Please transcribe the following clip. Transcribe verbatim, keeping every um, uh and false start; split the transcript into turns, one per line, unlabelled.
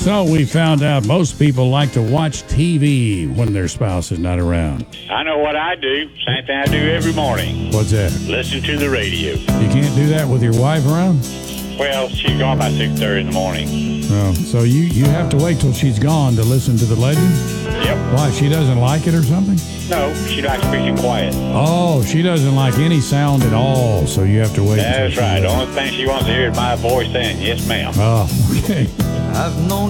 So we found out most people like to watch T V when their spouse is not around.
I know what I do. Same thing I do every morning.
What's that?
Listen to the radio.
You can't do that with your wife around?
Well, she's gone by six thirty in the morning.
Oh, so you, you have to wait till she's gone to listen to the legend?
Yep.
Why, she doesn't like it or something?
No, she likes peace and quiet.
Oh, she doesn't like any sound at all, so you have to wait.
That's right. The only thing she wants to hear is my voice saying, yes, ma'am.
Oh, okay.
I've known